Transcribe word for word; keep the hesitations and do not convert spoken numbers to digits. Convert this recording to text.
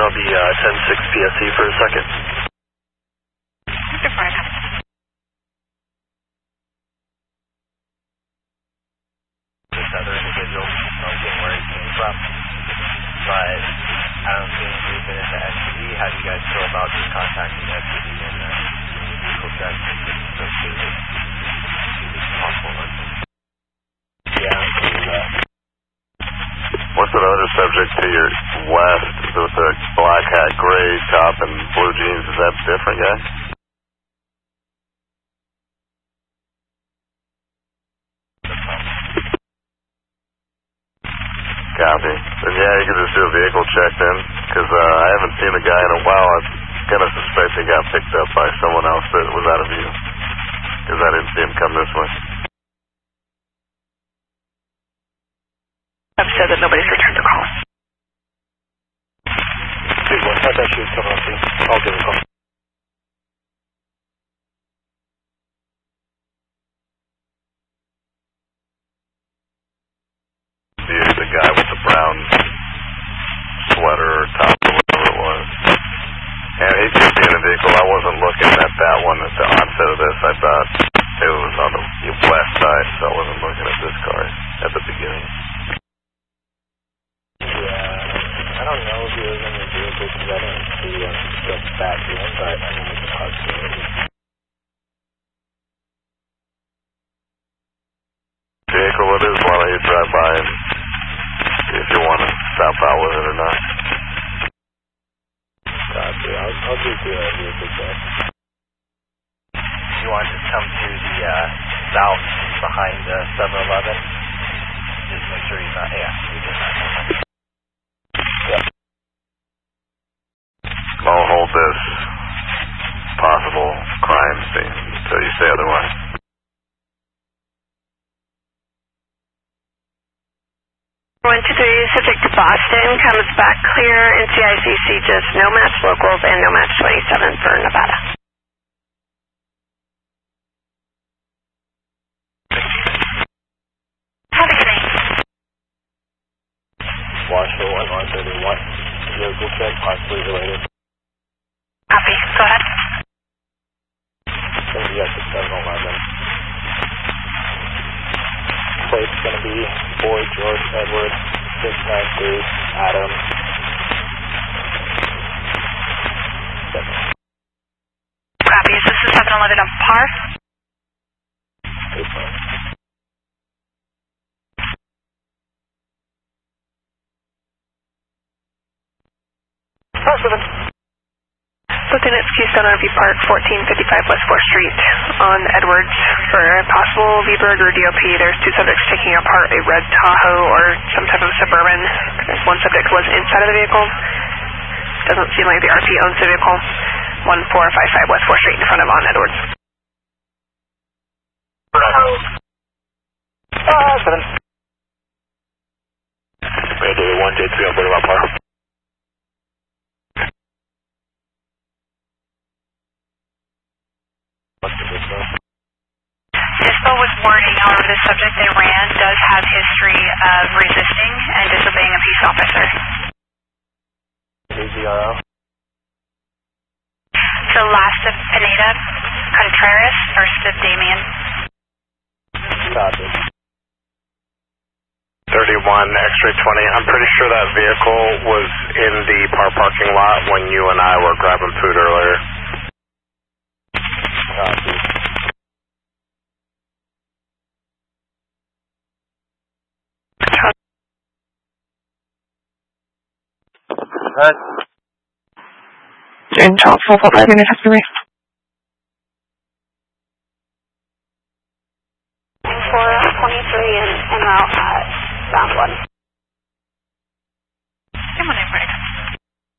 I'll be uh, ten six P S E for a second. You're fine. This other individual, don't get where he came from, but I don't see any movement in the S P D. How do you guys feel about just contacting S P D and uh, doing a vehicle check associated with this possible incident? Yeah, I can do that. What's that other subject to your west with the black hat, gray top, and blue jeans? Is that different, guy? Copy. Then yeah, you can just do a vehicle check then, because uh, I haven't seen the guy in a while. I kind of suspect he got picked up by someone else that was out of view, because I didn't see him come this way. I've said that nobody's returned the call. Dude, one thought that she was coming up to you. I'll give her a call. The, the guy with the brown sweater or top or whatever it was. And he could be in the vehicle. I wasn't looking at that one at the onset of this. I thought it was on the west side, so I wasn't looking at this car at the beginning. Yeah, I don't know if he was in the vehicle because I didn't see him get back in, but I mean, it's a possibility. Vehicle it is, why don't you drive by and see if you want to stop out with it or not. Copy. I'll, I'll just do a vehicle check. You want to come to the uh, south behind uh, seven eleven? Just make sure he's not, yeah, he did not come up. Yep. I'll hold this possible crime scene until you say otherwise. one two three, subject to Boston, comes back clear, N C I C C, just no match locals and no match twenty-seven for Nevada. Have a good night. Washington one one thirty-one. Vehicle check, possibly related. Copy. Go ahead. It's going to be at the seven eleven. Plate's going to be Boy George Edward six nine three Adam. Copy. Is this the seven eleven on par? Good point. Lieutenant Keystone R V Park, fourteen fifty-five West fourth Street on Edwards for a possible V-Berg or D O P. There's two subjects taking apart a red Tahoe or some type of Suburban. One subject was inside of the vehicle. Doesn't seem like the R P owns the vehicle. one four five five West fourth Street in front of on Edwards. Ah, seven. Radio one J three on Boulevard Park. Dispo was warning, however, the subject they ran does have history of resisting and disobeying a peace officer. A Z R O. So last of Pineda, Contreras, first of Damien. Copy. thirty-one, X-ray twenty. I'm pretty sure that vehicle was in the par parking lot when you and I were grabbing food earlier. Copy. Right. And Charles, full foot right minute has to be. four twenty-three and, and out at round one.